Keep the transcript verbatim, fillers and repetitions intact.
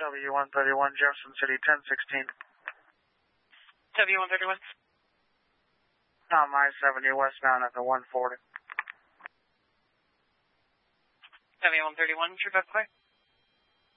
W one thirty-one, Jefferson City, ten sixteen. W one thirty-one. Um, I seventy westbound at the one forty. W one thirty-one, true back clear.